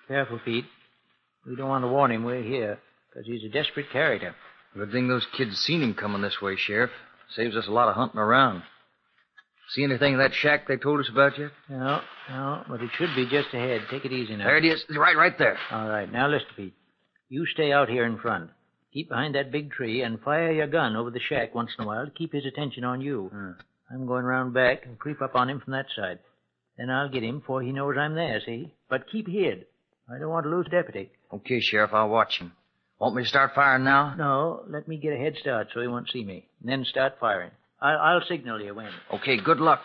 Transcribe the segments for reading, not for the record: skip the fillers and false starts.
Careful, Pete. We don't want to warn him we're here, because he's a desperate character. Good thing those kids seen him coming this way, Sheriff. Saves us a lot of hunting around. See anything in that shack they told us about yet? No, but it should be just ahead. Take it easy now. There it is. Right there. All right, now listen, Pete. You stay out here in front. Keep behind that big tree and fire your gun over the shack once in a while to keep his attention on you. I'm going round back and creep up on him from that side. Then I'll get him before he knows I'm there, see? But keep hid. I don't want to lose deputy. Okay, Sheriff, I'll watch him. Want me to start firing now? No, let me get a head start so he won't see me. And then start firing. I'll signal you when. Okay, good luck.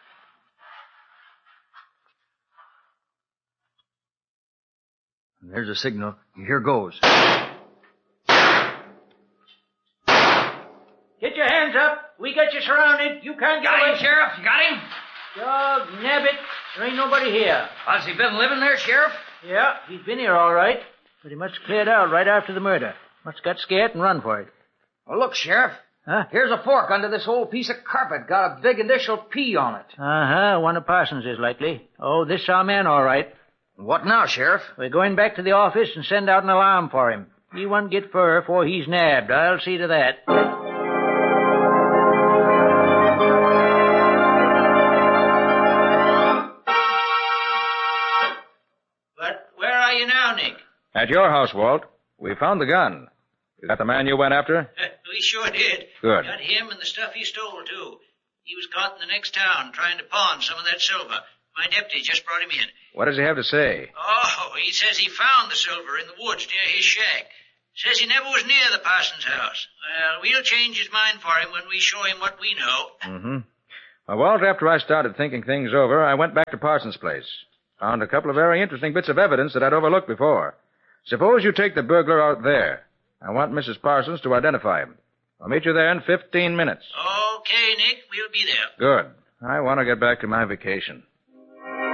There's a signal. Here goes. Get your hands up. We got you surrounded. You can't get away. Got him, Sheriff. You got him? Dog nabbit. There ain't nobody here. Has he been living there, Sheriff? Yeah, he's been here all right. But he must have cleared out right after the murder. Must have got scared and run for it. Well, look, Sheriff. Huh? Here's a fork under this old piece of carpet. Got a big initial P on it. One of Parsons is likely. Oh, this our man, all right. What now, Sheriff? We're going back to the office and send out an alarm for him. He won't get fur before he's nabbed. I'll see to that. But where are you now, Nick? At your house, Walt. We found the gun. Is that the man you went after? We sure did. Good. Got him and the stuff he stole, too. He was caught in the next town trying to pawn some of that silver. My deputy just brought him in. What does he have to say? Oh, he says he found the silver in the woods near his shack. Says he never was near the Parsons house. Well, we'll change his mind for him when we show him what we know. Mm-hmm. Well, Walt, after I started thinking things over, I went back to Parsons' place. Found a couple of very interesting bits of evidence that I'd overlooked before. Suppose you take the burglar out there. I want Mrs. Parsons to identify him. I'll meet you there in 15 minutes. Okay, Nick. We'll be there. Good. I want to get back to my vacation.